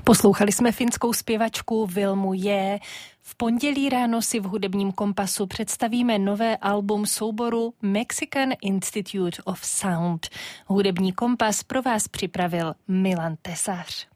Poslouchali jsme finskou zpěvačku Vilmu J. V pondělí ráno si v hudebním kompasu představíme nové album souboru Mexican Institute of Sound. Hudební kompas pro vás připravil Milan Tesař.